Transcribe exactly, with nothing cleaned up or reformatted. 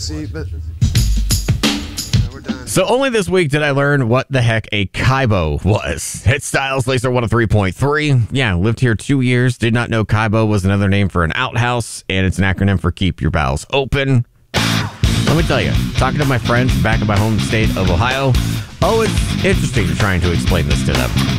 see, but no, we're done. So only this week did I learn what the heck a Kaibo was. Hit Styles, Laser one oh three point three. Yeah, lived here two years. Did not know Kaibo was another name for an outhouse, and it's an acronym for Keep Your Bowels Open. Let me tell you, talking to my friends back in my home state of Ohio, oh, it's interesting trying to explain this to them.